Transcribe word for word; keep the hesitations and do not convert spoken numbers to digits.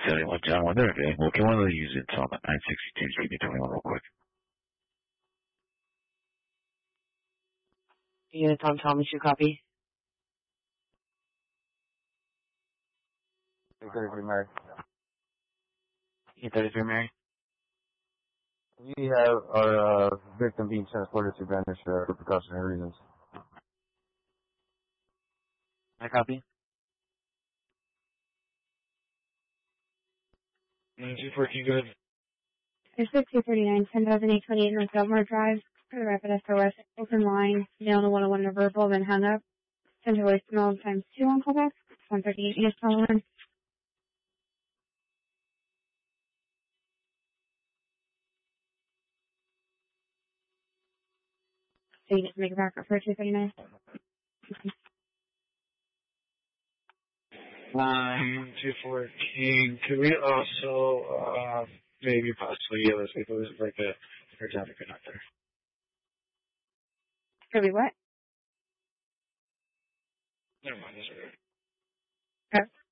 seventy-one John one there, okay? Well, can one of the use it on the nine sixty-two? Just give me twenty-one real quick. Unit Tom Thomas, you copy? thirty-three Mary. Unit thirty-three Mary. We have our uh, victim being transported to Greenwich for precautionary reasons. I copy. nine two four, can you go ahead? There's two thirty-nine, ten thousand eight twenty-eight North Belmore Drive, for the Rapid S O S, open line, down to one oh one reversal, then hung up. Send your voicemail times two on callback, one thirty-eight, yes, following. So you need to make a backup for two thirty-nine. nine two four, King. Could we also, uh, maybe possibly, yeah, let's see if it was like a air traffic conductor. Could be what? Never mind, that's okay. Okay.